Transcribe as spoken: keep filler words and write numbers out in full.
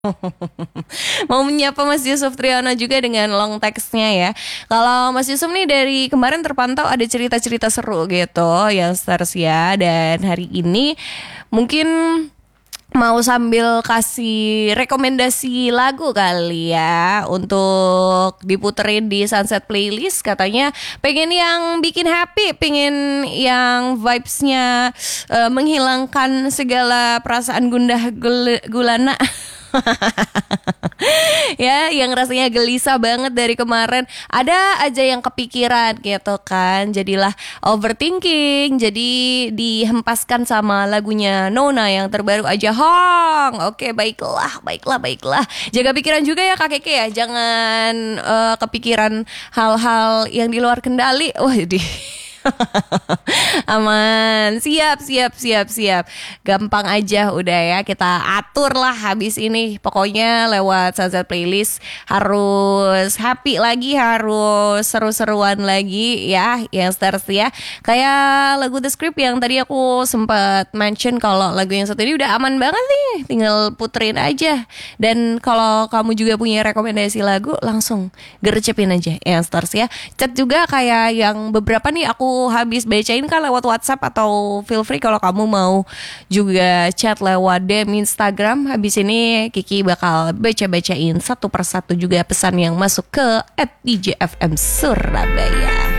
Mau menyapa Mas Yusuf Triyono juga dengan long text-nya ya. Kalau Mas Yusuf nih dari kemarin terpantau ada cerita-cerita seru gitu yang stars ya. Dan hari ini mungkin mau sambil kasih rekomendasi lagu kali ya untuk diputerin di Sunset Playlist. Katanya pengen yang bikin happy, pengen yang vibes-nya eh, menghilangkan segala perasaan gundah gul- gulana. Ya, yang rasanya gelisah banget dari kemarin. Ada aja yang kepikiran gitu kan. Jadilah overthinking. Jadi dihempaskan sama lagunya Nona yang terbaru aja, Hong. Oke, baiklah, baiklah, baiklah. Jaga pikiran juga ya Kak Keke ya. Jangan eh, kepikiran hal-hal yang di luar kendali. Wah, jadi aman, siap, siap, siap, siap. Gampang aja udah ya, kita atur lah habis ini. Pokoknya lewat Sunset Playlist harus happy lagi, harus seru-seruan lagi ya, yang stars ya. Kayak lagu The Script yang tadi aku sempat mention, kalau lagu yang satu ini udah aman banget nih, tinggal puterin aja. Dan kalau kamu juga punya rekomendasi lagu, langsung gercepin aja yang stars ya. Chat juga kayak yang beberapa nih aku habis bacain kan lewat WhatsApp, atau feel free kalau kamu mau juga chat lewat D M Instagram. Habis ini Kiki bakal baca-bacain satu persatu juga pesan yang masuk ke at D J F M Surabaya.